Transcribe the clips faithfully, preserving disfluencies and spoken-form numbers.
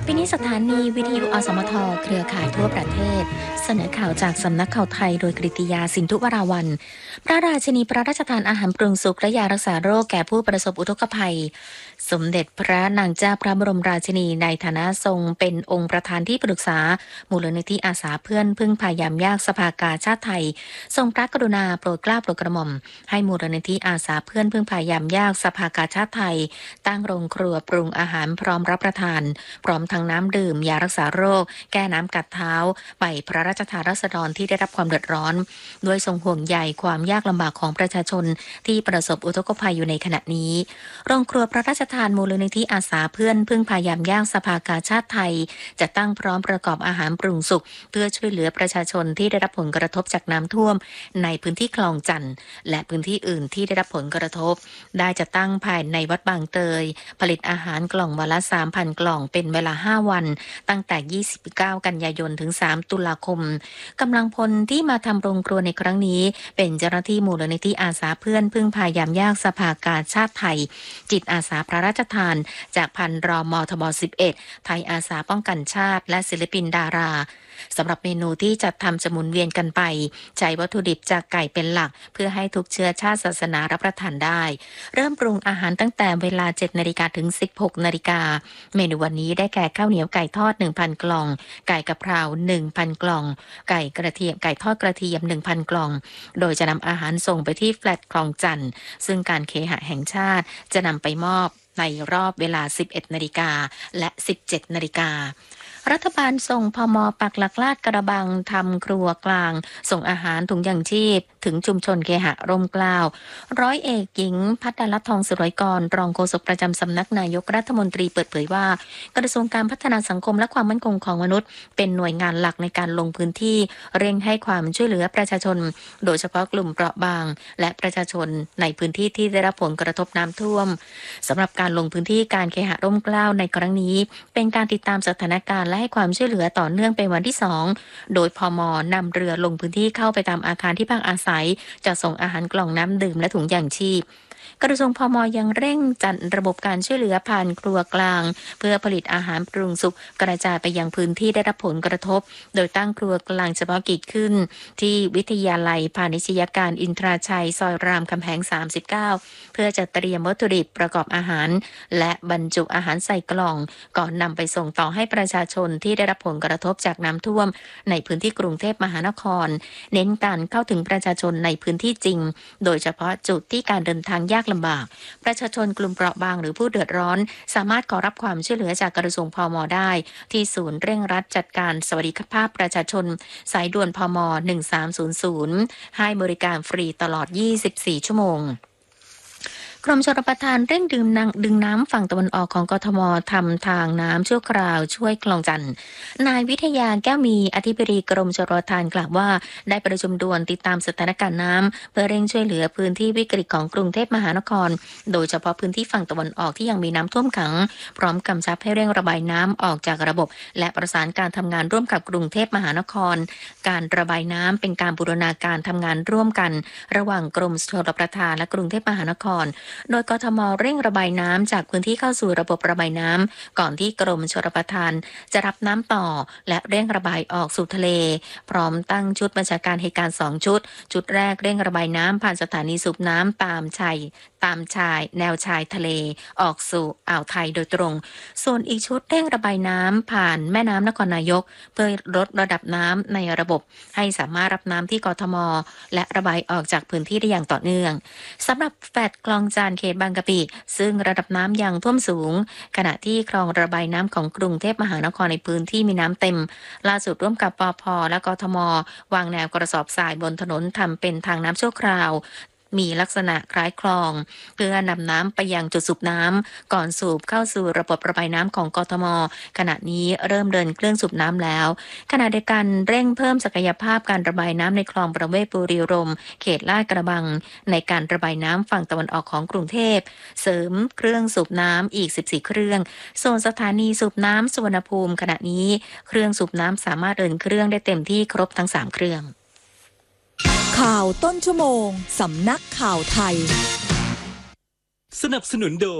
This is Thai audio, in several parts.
ปีนี้สถานีวิทยุอสมทเครือข่ายทั่วประเทศเสนอข่าวจากสำนักข่าวไทยโดยกฤติยาสินธุวราวัลย์พระราชินีพระราชทานอาหารปรุงสุกและยารักษาโรคแก่ผู้ประสบอุทกภัยสมเด็จพระนางเจ้าพระบรมราชินีในฐานะทรงเป็นองค์ประธานที่ปรึกษามูลนิธิอาสาเพื่อนพึ่งพายามยากสภากาชาติไทยทรงพระกรุณาโปรดเกล้าโปรดกระหม่อมให้มูลนิธิอาสาเพื่อนพึ่งพายามยากสภากาชาติไทยตั้งโรงครัวปรุงอาหารพร้อมรับประทานพร้อมทั้งน้ำดื่มยารักษาโรคแก้น้ำกัดเท้าไปพระราชทานราษฎรที่ได้รับความเดือดร้อนด้วยทรงห่วงใยความยากลำบากของประชาชนที่ประสบอุทกภัยอยู่ในขณะนี้โรงครัวพระราชทานมูลนิธิอาสาเพื่อนพึ่งพายามยากสภากาชาติไทยจะตั้งพร้อมประกอบอาหารปรุงสุกเพื่อช่วยเหลือประชาชนที่ได้รับผลกระทบจากน้ำท่วมในพื้นที่คลองจันทน์และพื้นที่อื่นที่ได้รับผลกระทบได้จะตั้งภายในวัดบางเตยผลิตอาหารกล่องวันละ สามพัน กล่องเป็นเวลาห้าวันตั้งแต่ยี่สิบเก้ากันยายนถึงสามตุลาคมกำลังพลที่มาทำโรงครัวในครั้งนี้เป็นเจ้าหน้าที่มูลนิธิอาสาเพื่อนพึ่งพายามยากสภากาชาติไทยจิตอาสาพระราชทานจากพันรมทบสิบเอ็ดไทยอาสาป้องกันชาติและศิลปินดาราสำหรับเมนูที่จัดทำจะหมุนเวียนกันไปใช้วัตถุดิบจากไก่เป็นหลักเพื่อให้ทุกเชื้อชาติศาสนารับประทานได้เริ่มปรุงอาหารตั้งแต่เวลา เจ็ดนาฬิกาถึง สิบหกนาฬิกาเมนูวันนี้ได้แก่ข้าวเหนียวไก่ทอด หนึ่งพัน กล่องไก่กะเพรา หนึ่งพัน กล่องไก่กระเทียมไก่ทอดกระเทียม หนึ่งพัน กล่องโดยจะนำอาหารส่งไปที่แฟลตคลองจันทน์ซึ่งการเคหะแห่งชาติจะนำไปมอบในรอบเวลา สิบเอ็ดนาฬิกาและ สิบเจ็ดนาฬิการัฐบาลส่งพม.ปักหลักลาดกระบังทำครัวกลางส่งอาหารถุงยางชีพถึงชุมชนเคหะร่มเกล้าร้อยเอกหญิงพัฒนรัตน์ทองสุรอยกรรองโฆษกประจำสำนักนายกรัฐมนตรีเปิดเผยว่ากระทรวงการพัฒนาสังคมและความมั่นคงของมนุษย์เป็นหน่วยงานหลักในการลงพื้นที่เร่งให้ความช่วยเหลือประชาชนโดยเฉพาะกลุ่มเปราะบางและประชาชนในพื้นที่ที่ได้รับผลกระทบน้ำท่วมสำหรับการลงพื้นที่การเคหะร่มเกล้าในครั้งนี้เป็นการติดตามสถานการณ์และให้ความช่วยเหลือต่อเนื่องเป็นวันที่สองโดยพม.นำเรือลงพื้นที่เข้าไปตามอาคารที่พักอาศัยจะส่งอาหารกล่องน้ำดื่มและถุงยางชีพกระทรวงพม.ยังเร่งจัดระบบการช่วยเหลือผ่านครัวกลางเพื่อผลิตอาหารปรุงสุกกระจายไปยังพื้นที่ได้รับผลกระทบโดยตั้งครัวกลางเฉพาะกิจขึ้นที่วิทยาลัยพาณิชยการอินทราชัยซอยรามคำแหงสามสิบเก้าเพื่อจะเตรียมวัตถุดิบประกอบอาหารและบรรจุอาหารใส่กล่องก่อนนำไปส่งต่อให้ประชาชนที่ได้รับผลกระทบจากน้ำท่วมในพื้นที่กรุงเทพมหานครเน้นการเข้าถึงประชาชนในพื้นที่จริงโดยเฉพาะจุดที่การเดินทางยากลำบากประชาชนกลุ่มเปราะบางหรือผู้เดือดร้อนสามารถขอรับความช่วยเหลือจากกระทรวงพม.ได้ที่ศูนย์เร่งรัดจัดการสวัสดิภาพประชาชนสายด่วนพม. หนึ่งสามศูนย์ศูนย์ให้บริการฟรีตลอดยี่สิบสี่ชั่วโมงกรมชลประทานเร่งดึงน้ำดึงน้ำฝั่งตะวันออกของกทมทำทางน้ำชั่วคราวช่วยคลองจันทน์นายวิทยาแก้วมีอธิบดีกรมชลประทานกล่าวว่าได้ประชุมด่วนติดตามสถานการณ์น้ำเพื่อเร่งช่วยเหลือพื้นที่วิกฤตของกรุงเทพมหานครโดยเฉพาะพื้นที่ฝั่งตะวันออกที่ยังมีน้ำท่วมขังพร้อมกำชับให้เร่งระบายน้ำออกจากระบบและประสานการทำงานร่วมกับกรุงเทพมหานครการระบายน้ำเป็นการบูรณาการทำงานร่วมกันระหว่างกรมชลประทานและกรุงเทพมหานครโดยกทม.เร่งระบายน้ำจากพื้นที่เข้าสู่ระบบระบายน้ำก่อนที่กรมชลประทานจะรับน้ำต่อและเร่งระบายออกสู่ทะเลพร้อมตั้งชุดบัญชาการเหตุการณ์สองชุดชุดแรกเร่งระบายน้ำผ่านสถานีสูบน้ำตามชายตามชายแนวชายทะเลออกสู่อ่าวไทยโดยตรงส่วนอีกชุดเร่งระบายน้ำผ่านแม่น้ำนครนายกเพื่อลดระดับน้ำในระบบให้สามารถรับน้ำที่กทม.และระบายออกจากพื้นที่ได้อย่างต่อเนื่องสำหรับแฟลตคลองจานเขตบางกะปิซึ่งระดับน้ำยังท่วมสูงขณะที่คลองระบายน้ำของกรุงเทพมหานครในพื้นที่มีน้ำเต็มล่าสุดร่วมกับปภ.และกทม.วางแนวกระสอบทรายบนถนนทำเป็นทางน้ำชั่วคราวมีลักษณะคล้ายคลองเพื่อนำน้ำไปยังจุดสูบน้ำก่อนสูบเข้าสู่ระบบระบายน้ำของกทม.ขณะนี้เริ่มเดินเครื่องสูบน้ำแล้วขณะเดียวกันเร่งเพิ่มศักยภาพการระบายน้ำในคลองประเวศบุรีรมย์เขตลาดกระบังในการระบายน้ำฝั่งตะวันออกของกรุงเทพเสริมเครื่องสูบน้ำอีกสิบสี่เครื่องส่วนสถานีสูบน้ำสุวรรณภูมิขณะนี้เครื่องสูบน้ำสามารถเดินเครื่องได้เต็มที่ครบทั้งสามเครื่องข่าวต้นชั่วโมงสำนักข่าวไทยสนับสนุนโดย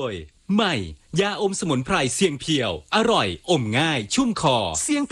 ใหม่ ยาอมสมุนไพรเสียงเพียว อร่อย อมง่าย ชุ่มคอเสียง